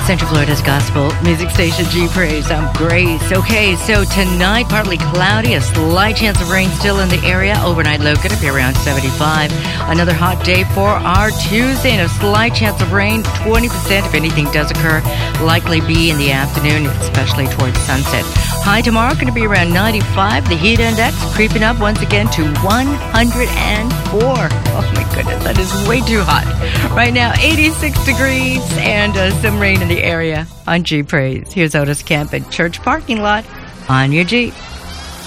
Central Florida's gospel music station, G Praise. I'm Grace. Okay, so tonight, partly cloudy, a slight chance of rain still in the area. Overnight low could be around 75. Another hot day for our Tuesday, and a slight chance of rain, 20% if anything does occur. Likely be in the afternoon, especially towards sunset. High tomorrow going to be around 95. The heat index creeping up once again to 104. Oh my goodness, that is way too hot. Right now, 86 degrees and some rain in the area on G Praise. Here's Otis Camp at Church Parking Lot on your G.